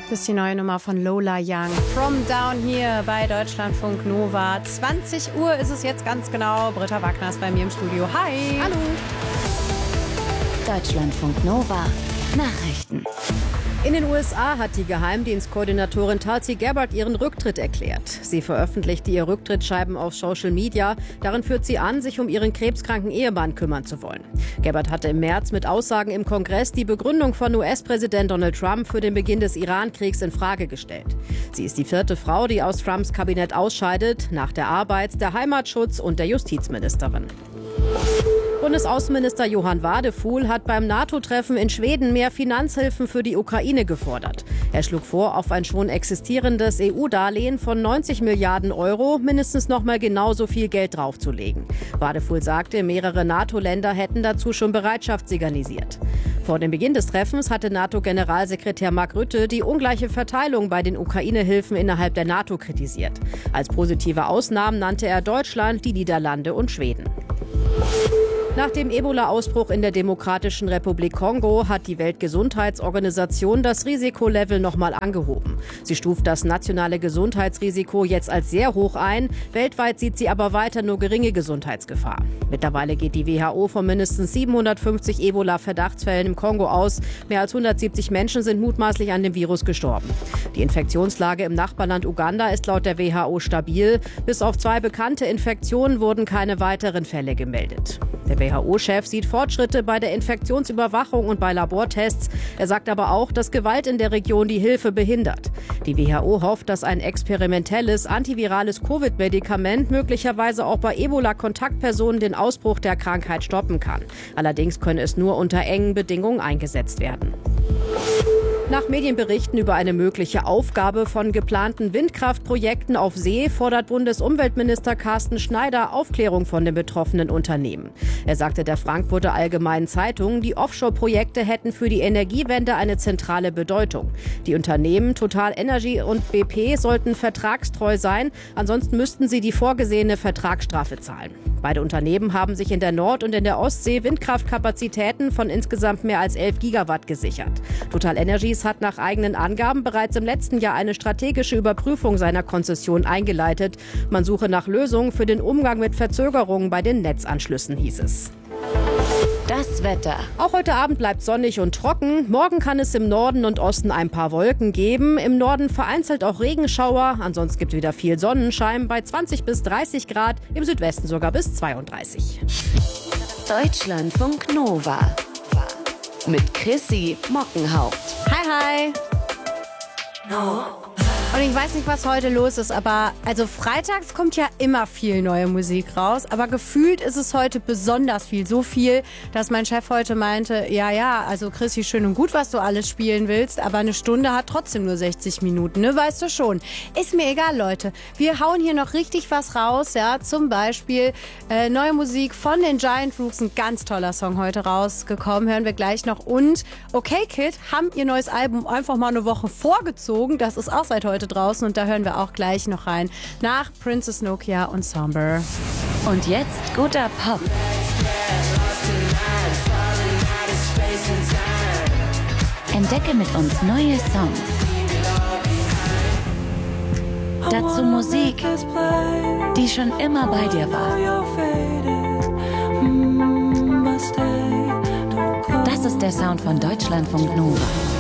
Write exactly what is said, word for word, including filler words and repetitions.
Das ist die neue Nummer von Lola Young. From Down hier bei Deutschlandfunk Nova. zwanzig Uhr ist es jetzt ganz genau. Britta Wagner ist bei mir im Studio. Hi. Hallo. Deutschlandfunk Nova. Nachrichten. In den U S A hat die Geheimdienstkoordinatorin Tulsi Gabbard ihren Rücktritt erklärt. Sie veröffentlichte ihr Rücktrittsschreiben auf Social Media. Darin führt sie an, sich um ihren krebskranken Ehemann kümmern zu wollen. Gabbard hatte im März mit Aussagen im Kongress die Begründung von U S-Präsident Donald Trump für den Beginn des Iran-Kriegs in Frage gestellt. Sie ist die vierte Frau, die aus Trumps Kabinett ausscheidet, nach der Arbeit, der Heimatschutz und der Justizministerin. Bundesaußenminister Johann Wadefuhl hat beim NATO-Treffen in Schweden mehr Finanzhilfen für die Ukraine gefordert. Er schlug vor, auf ein schon existierendes E U-Darlehen von neunzig Milliarden Euro mindestens noch mal genauso viel Geld draufzulegen. Wadefuhl sagte, mehrere NATO-Länder hätten dazu schon Bereitschaft signalisiert. Vor dem Beginn des Treffens hatte NATO-Generalsekretär Mark Rutte die ungleiche Verteilung bei den Ukraine-Hilfen innerhalb der NATO kritisiert. Als positive Ausnahmen nannte er Deutschland, die Niederlande und Schweden. Nach dem Ebola-Ausbruch in der Demokratischen Republik Kongo hat die Weltgesundheitsorganisation das Risikolevel nochmal angehoben. Sie stuft das nationale Gesundheitsrisiko jetzt als sehr hoch ein. Weltweit sieht sie aber weiter nur geringe Gesundheitsgefahr. Mittlerweile geht die W H O von mindestens siebenhundertfünfzig Ebola-Verdachtsfällen im Kongo aus. Mehr als hundertsiebzig Menschen sind mutmaßlich an dem Virus gestorben. Die Infektionslage im Nachbarland Uganda ist laut der W H O stabil. Bis auf zwei bekannte Infektionen wurden keine weiteren Fälle gemeldet. Der W H O-Chef sieht Fortschritte bei der Infektionsüberwachung und bei Labortests. Er sagt aber auch, dass Gewalt in der Region die Hilfe behindert. Die W H O hofft, dass ein experimentelles antivirales Covid-Medikament möglicherweise auch bei Ebola-Kontaktpersonen den Ausbruch der Krankheit stoppen kann. Allerdings könne es nur unter engen Bedingungen eingesetzt werden. Nach Medienberichten über eine mögliche Aufgabe von geplanten Windkraftprojekten auf See fordert Bundesumweltminister Carsten Schneider Aufklärung von den betroffenen Unternehmen. Er sagte der Frankfurter Allgemeinen Zeitung, die Offshore-Projekte hätten für die Energiewende eine zentrale Bedeutung. Die Unternehmen Total Energy und B P sollten vertragstreu sein, ansonsten müssten sie die vorgesehene Vertragsstrafe zahlen. Beide Unternehmen haben sich in der Nord- und in der Ostsee Windkraftkapazitäten von insgesamt mehr als elf Gigawatt gesichert. Total Energy hat nach eigenen Angaben bereits im letzten Jahr eine strategische Überprüfung seiner Konzession eingeleitet. Man suche nach Lösungen für den Umgang mit Verzögerungen bei den Netzanschlüssen, hieß es. Das Wetter. Auch heute Abend bleibt sonnig und trocken. Morgen kann es im Norden und Osten ein paar Wolken geben. Im Norden vereinzelt auch Regenschauer. Ansonsten gibt es wieder viel Sonnenschein bei zwanzig bis dreißig Grad. Im Südwesten sogar bis zweiunddreißig. Deutschlandfunk Nova. Mit Chrissy Mockenhaupt. Hi, hi. No. Und ich weiß nicht, was heute los ist, aber also freitags kommt ja immer viel neue Musik raus, aber gefühlt ist es heute besonders viel. So viel, dass mein Chef heute meinte, ja, ja, also Chrissy, schön und gut, was du alles spielen willst, aber eine Stunde hat trotzdem nur sechzig Minuten, ne, weißt du schon. Ist mir egal, Leute. Wir hauen hier noch richtig was raus, ja, zum Beispiel äh, neue Musik von den Giant Rooks, ein ganz toller Song heute rausgekommen, hören wir gleich noch. Und Okay Kid haben ihr neues Album einfach mal eine Woche vorgezogen, das ist auch seit heute draußen und da hören wir auch gleich noch rein nach Princess Nokia und Somber. Und jetzt guter Pop. Entdecke mit uns neue Songs. Dazu Musik, die schon immer bei dir war. Das ist der Sound von Deutschlandfunk Nova.